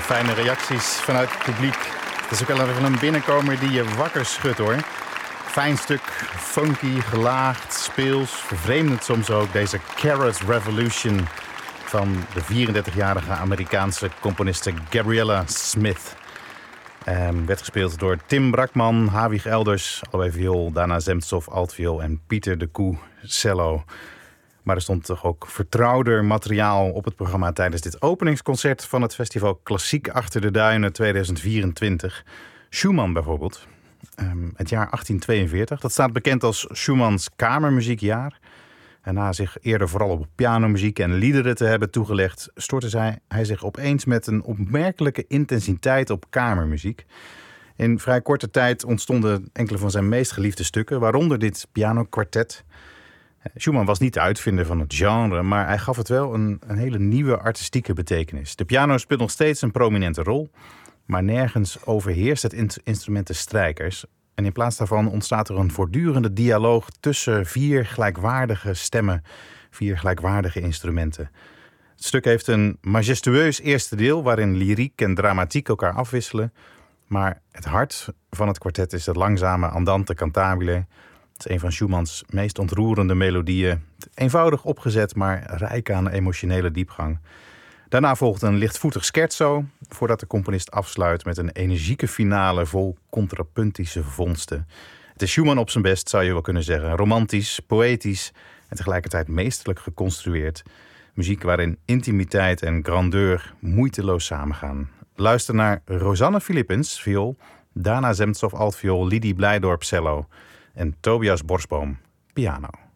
fijne reacties vanuit het publiek. Het is ook wel even een binnenkomer die je wakker schudt, hoor. Fijn stuk, funky, gelaagd, speels, vervreemdend soms ook. Deze Carrot Revolution van de 34-jarige Amerikaanse componiste Gabriella Smith. Werd gespeeld door Tim Brakman, Hawig Elders, allebei viool, Dana Zemtsov, altviool en Pieter de Koe, cello. Maar er stond toch ook vertrouwder materiaal op het programma tijdens dit openingsconcert van het festival Klassiek Achter de Duinen 2024. Schumann bijvoorbeeld, het jaar 1842. Dat staat bekend als Schumanns kamermuziekjaar. En na zich eerder vooral op pianomuziek en liederen te hebben toegelegd, stortte hij zich opeens met een opmerkelijke intensiteit op kamermuziek. In vrij korte tijd ontstonden enkele van zijn meest geliefde stukken, waaronder dit pianokwartet. Schumann was niet de uitvinder van het genre, maar hij gaf het wel een hele nieuwe artistieke betekenis. De piano speelt nog steeds een prominente rol, maar nergens overheerst het instrument de strijkers. En in plaats daarvan ontstaat er een voortdurende dialoog tussen 4 gelijkwaardige stemmen, 4 gelijkwaardige instrumenten. Het stuk heeft een majestueus eerste deel waarin lyriek en dramatiek elkaar afwisselen. Maar het hart van het kwartet is het langzame Andante cantabile. Het is een van Schumanns meest ontroerende melodieën. Eenvoudig opgezet, maar rijk aan emotionele diepgang. Daarna volgt een lichtvoetig scherzo, voordat de componist afsluit met een energieke finale vol contrapuntische vondsten. Het is Schumann op zijn best, zou je wel kunnen zeggen. Romantisch, poëtisch en tegelijkertijd meesterlijk geconstrueerd. Muziek waarin intimiteit en grandeur moeiteloos samengaan. Luister naar Rosanne Philippens, viool, Dana Zemtsov, altviool, Lidie Blijdorp, cello en Tobias Borsboom, piano.